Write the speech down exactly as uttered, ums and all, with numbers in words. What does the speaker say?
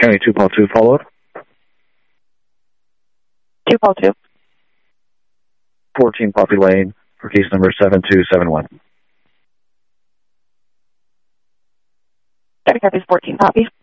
County two Paul two, follow up. two Paul two. fourteen Poppy Lane for case number seven two seven one. Thirty copies, fourteen Poppy.